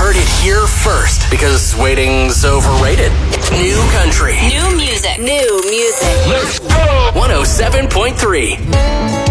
heard it here first because waiting's overrated. New country. New music. New music. Let's go! 107.3.